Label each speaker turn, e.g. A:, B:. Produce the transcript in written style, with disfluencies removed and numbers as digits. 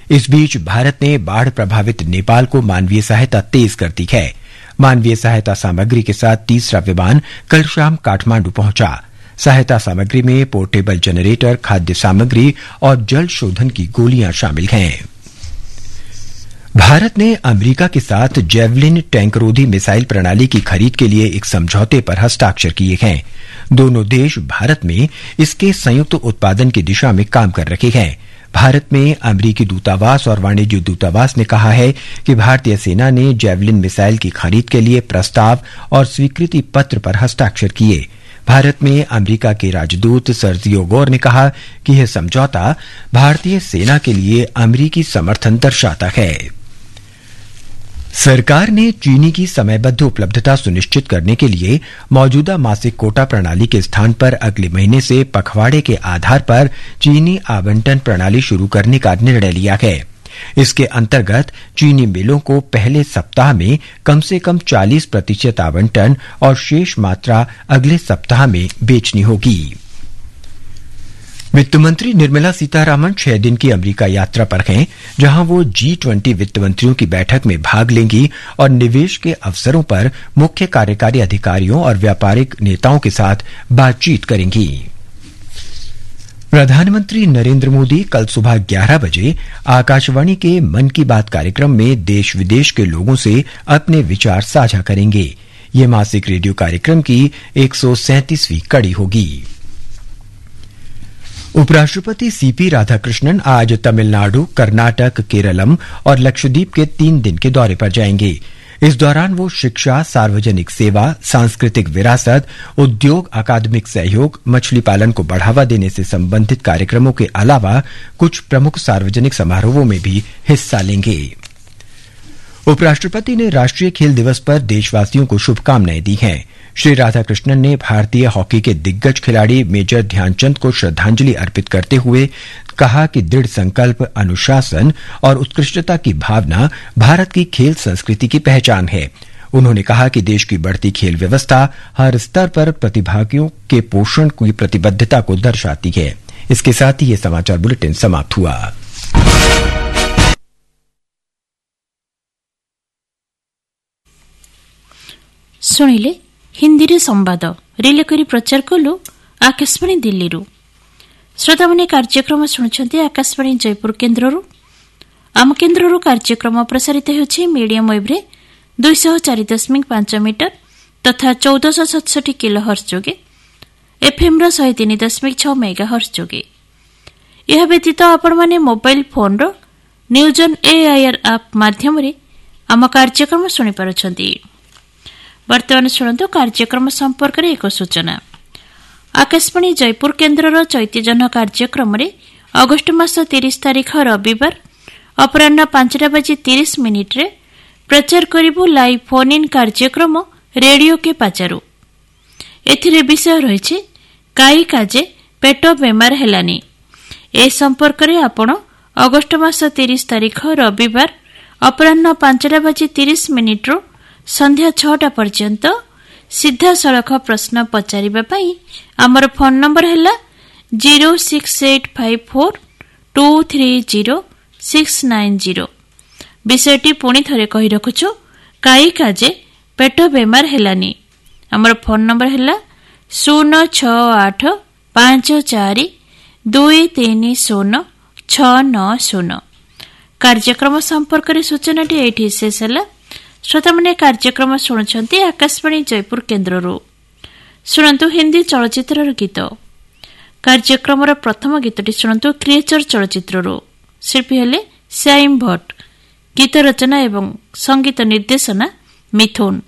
A: इस बीच भारत ने बाढ़ प्रभावित नेपाल को मानवीय सहायता तेज कर दी है। मानवीय सहायता सामग्री के साथ तीसरा विमान कल शाम काठमांडू पहुंचा। सहायता सामग्री में पोर्टेबल जनरेटर, खाद्य सामग्री और जल शोधन की गोलियां शामिल हैं। भारत ने अमेरिका के साथ जेवलिन टैंकरोधी मिसाइल प्रणाली की खरीद के लिए एक समझौते पर हस्ताक्षर किए हैं। दोनों देश भारत में इसके संयुक्त उत्पादन की दिशा में काम कर रहे हैं। भारत में अमेरिकी दूतावास और वाणिज्य दूतावास ने कहा है कि भारतीय सेना ने जेवलिन मिसाइल की खरीद के लिए प्रस्ताव और स्वीकृति पत्र पर हस्ताक्षर किए। भारत में अमेरिका के राजदूत सर्जियो गोर ने कहा कि यह समझौता भारतीय सेना के लिए अमेरिकी समर्थन दर्शाता है। सरकार ने चीनी की समयबद्ध उपलब्धता सुनिश्चित करने के लिए मौजूदा मासिक कोटा प्रणाली के स्थान पर अगले महीने से पखवाड़े के आधार पर चीनी आवंटन प्रणाली शुरू करने का निर्णय लिया है। इसके अंतर्गत चीनी मिलों को पहले सप्ताह में कम से कम 40% आवंटन और शेष मात्रा अगले सप्ताह में बेचनी होगी। वित्तमंत्री निर्मला सीतारामन 6 दिन की अमेरिका यात्रा पर हैं, जहां वो G20 वित्त मंत्रियों की बैठक में भाग लेंगी और निवेश के अवसरों पर मुख्य कार्यकारी अधिकारियों और व्यापारिक नेताओं के साथ बातचीत करेंगी। प्रधानमंत्री नरेंद्र मोदी कल सुबह 11 बजे आकाशवाणी के मन की बात कार्यक्रम में देश विदेश के लोगों से अपने विचार साझा करेंगे। ये मासिक रेडियो कार्यक्रम की 137वीं कड़ी होगी। उपराष्ट्रपति सीपी राधाकृष्णन आज तमिलनाडु, कर्नाटक, केरलम और लक्षद्वीप के 3 दिन के दौरे पर जाएंगे। इस दौरान वो शिक्षा, सार्वजनिक सेवा, सांस्कृतिक विरासत, उद्योग, अकादमिक सहयोग, मछली पालन को बढ़ावा देने से संबंधित कार्यक्रमों के अलावा कुछ प्रमुख सार्वजनिक समारोहों में भी हिस्सा लेंगे। उपराष्ट्रपति ने राष्ट्रीय खेल दिवस पर देशवासियों को शुभकामनाएं दी हैं। श्री राधाकृष्णन ने भारतीय हॉकी के दिग्गज खिलाड़ी मेजर ध्यानचंद को श्रद्धांजलि अर्पित करते हुए कहा कि दृढ़ संकल्प, अनुशासन और उत्कृष्टता की भावना भारत की खेल संस्कृति की पहचान है। उन्होंने कहा कि देश की बढ़ती खेल व्यवस्था हर स्तर पर प्रतिभागियों के पोषण की प्रतिबद्धता को दर्शाती है। इसके साथ ही ये समाचार बुलेटिन समाप्त हुआ।
B: सुनिले हिंदी संवाद रिले करी प्रचार कलु आकाशवाणी दिल्ली। श्रोता मैंने कार्यक्रम शुणुंट आकाशवाणी जयपुर केन्द्र। आम केन्द्र कार्यक्रम प्रसारित होछि मीडियम वेव्रे 204.5 मीटर तथा 1467 किलोहर्ट्ज जोगे, एफएम 103.6 मेगाहर्ट्ज जोगे। यह व्यतीत आपण माने mobile phone row news on AIR app माध्यम रे आम कार्यक्रम सुनि पारुछन्ती। वर्तमान शुणु कार्यक्रम संपर्क में एक सूचना। आकाशवाणी जयपुर केन्द्र चैत्यजन कार्यक्रम अगस्ट मास 30 तारीख रविवार अपराह 5:30 प्रचार करिबु लाइव फोन इन कार्यक्रम रेडियो के पाचारू। एथिरे विषय रही काई काजे पेट बेमार हेलानी। ए संपर्क में आपण अगस्ट मास 30 तारीख रविवार अपराह 5:30 संध्या 6टा पर्यंत सीधा सड़क प्रश्न पचारिबा पई हमर फोन नंबर हैला 06854230690। विषयटी पुणी थरे कहि रखुछु काई काजे पेट बेमार हेलानी। हमर फोन नंबर हैला 06854230690। कार्यक्रम संपर्क रे सूचनाटी एठी शेष हैला। श्रोता मैंने कार्यक्रम शुणुंट आकाशवाणी जयपुर केन्द्र। शुणु हिंदी चलचित्र गीत। कार्यक्रम प्रथम गीतटी शुणु क्रिएचर चलचित्र। शिल्पी हेले श्याम भट्ट। गीत रचना एवं संगीत निर्देशना मिथुन।